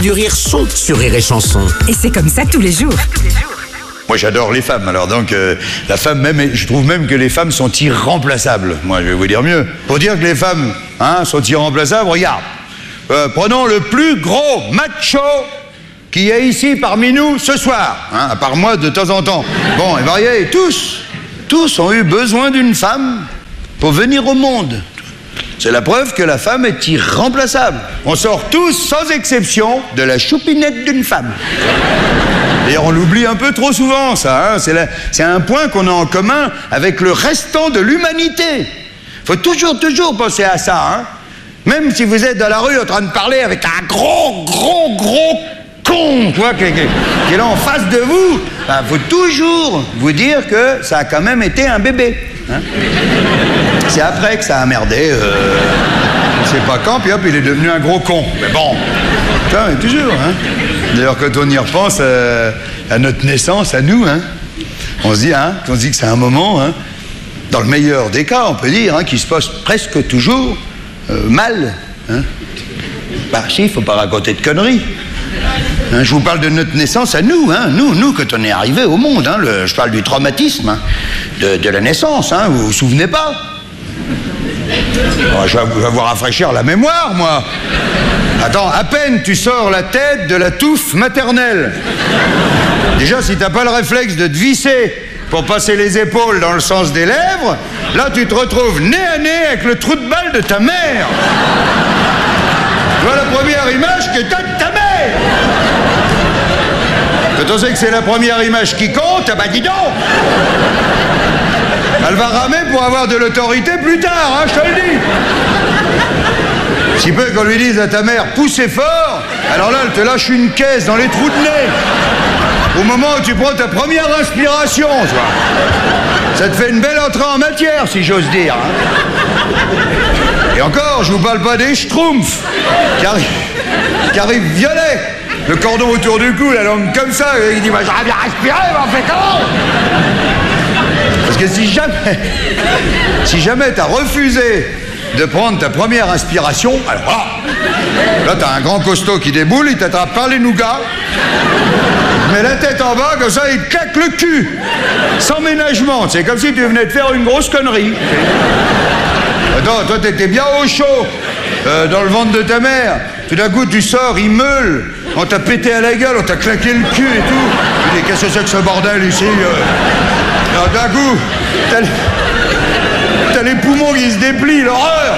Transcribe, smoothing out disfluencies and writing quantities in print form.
Du rire saute sur Rire et Chanson. Et c'est comme ça tous les jours. Moi j'adore les femmes, alors donc la femme même, je trouve même que les femmes sont irremplaçables. Moi je vais vous dire mieux. Pour dire que les femmes sont irremplaçables, regarde. Prenons le plus gros macho qui est ici parmi nous ce soir, à part moi de temps en temps. Bon, et variés, tous ont eu besoin d'une femme pour venir au monde. C'est la preuve que la femme est irremplaçable. On sort tous, sans exception, de la choupinette d'une femme. D'ailleurs, on l'oublie un peu trop souvent, ça. C'est un point qu'on a en commun avec le restant de l'humanité. Faut toujours penser à ça. Même si vous êtes dans la rue en train de parler avec un gros con, tu vois, qui est là en face de vous, faut toujours vous dire que ça a quand même été un bébé. C'est après que ça a merdé, on sait pas quand, puis hop, il est devenu un gros con. Mais bon, putain, toujours, D'ailleurs, quand on y repense à notre naissance, à nous, on se dit que c'est un moment, dans le meilleur des cas, on peut dire, qui se passe presque toujours mal. Bah si, il faut pas raconter de conneries. Je vous parle de notre naissance à nous, nous, quand on est arrivé au monde, je parle du traumatisme de la naissance, vous vous souvenez pas? Je vais vous rafraîchir la mémoire, moi. Attends, à peine tu sors la tête de la touffe maternelle. Déjà, si t'as pas le réflexe de te visser pour passer les épaules dans le sens des lèvres, là tu te retrouves nez à nez avec le trou de balle de ta mère. Voilà la première image que t'as de ta mère. Quand on sait que c'est la première image qui compte, bah dis donc. Elle va ramer pour avoir de l'autorité plus tard, je te le dis. Si peu qu'on lui dise à ta mère, poussez fort, alors là, elle te lâche une caisse dans les trous de nez. Au moment où tu prends ta première inspiration, tu vois. Ça te fait une belle entrée en matière, si j'ose dire. Et encore, je vous parle pas des schtroumpfs qui arrivent violets, le cordon autour du cou, la langue comme ça, et il dit, j'aurais bien respiré, mais on fait comment? Parce que si jamais t'as refusé de prendre ta première inspiration, alors là t'as un grand costaud qui déboule, il t'attrape par les nougats, il met la tête en bas, comme ça il te claque le cul, sans ménagement, c'est comme si tu venais de faire une grosse connerie. Attends, toi t'étais bien au chaud, dans le ventre de ta mère, tout d'un coup tu sors, il meule, on t'a pété à la gueule, on t'a claqué le cul et tout, tu dis qu'est-ce que c'est que ce bordel ici alors d'un coup, t'as les poumons qui se déplient, l'horreur.